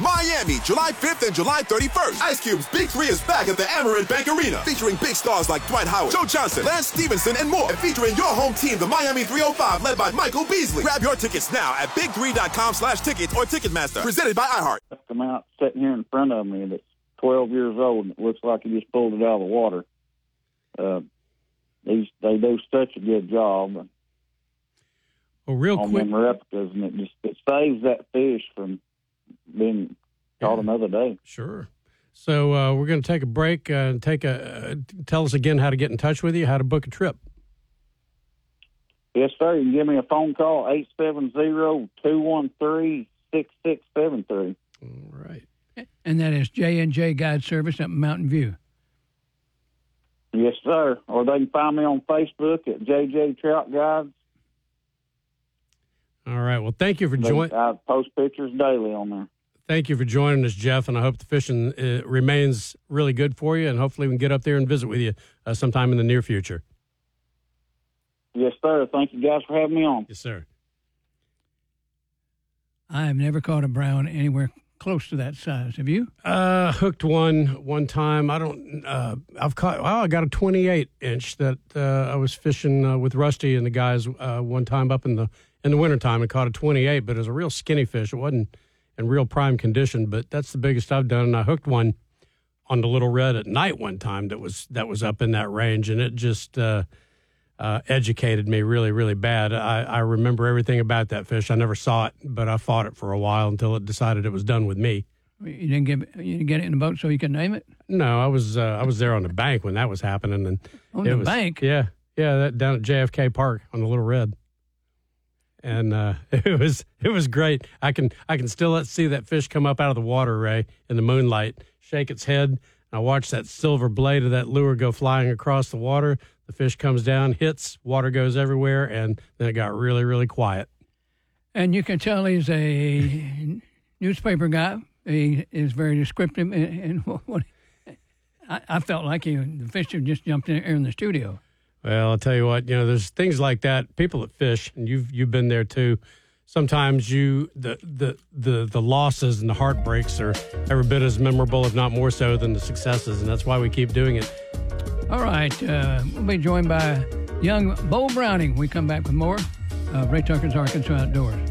Miami, July 5th and July 31st. Ice Cube's Big 3 is back at the Amerant Bank Arena, featuring big stars like Dwight Howard, Joe Johnson, Lance Stevenson, and more. And featuring your home team, the Miami 305, led by Michael Beasley. Grab your tickets now at big3.com/tickets or Ticketmaster. Presented by iHeart. Come out sitting here in front of me that's 12 years old and it looks like he just pulled it out of the water. They do such a good job. Well, real on quick, them replicas, and it saves that fish from being caught another day. Sure. So we're going to take a break and tell us again how to get in touch with you, how to book a trip. Yes, sir. You can give me a phone call, 870-213-6673. All right. And that is J&J Guide Service at Mountain View. Yes, sir. Or they can find me on Facebook at JJ Trout Guides. All right. Well, thank you for joining. I post pictures daily on there. Thank you for joining us, Jeff, and I hope the fishing remains really good for you, and hopefully we can get up there and visit with you sometime in the near future. Yes, sir. Thank you guys for having me on. Yes, sir. I have never caught a brown anywhere close to that size. Have you? Hooked one time. I got a 28-inch that I was fishing with Rusty and the guys one time up in the wintertime and caught a 28, but it was a real skinny fish. It wasn't in real prime condition, but that's the biggest I've done. And I hooked one on the Little Red at night one time that was up in that range, and it just educated me really, really bad. I remember everything about that fish. I never saw it, but I fought it for a while until it decided it was done with me. You didn't get it in the boat so you could name it? No, I was there on the bank when that was happening, and on the bank. Yeah, that down at JFK Park on the Little Red. And it was great. I can still see that fish come up out of the water, Ray, in the moonlight, shake its head. And I watch that silver blade of that lure go flying across the water. The fish comes down, hits, water goes everywhere, and then it got really, really quiet. And you can tell he's a newspaper guy. He is very descriptive. And what I felt like the fish had just jumped in the studio. Well, I'll tell you what, there's things like that. People that fish, and you've been there too. Sometimes the losses and the heartbreaks are every bit as memorable, if not more so, than the successes, and that's why we keep doing it. All right, we'll be joined by young Bo Browning. We come back with more of Ray Tucker's Arkansas Outdoors.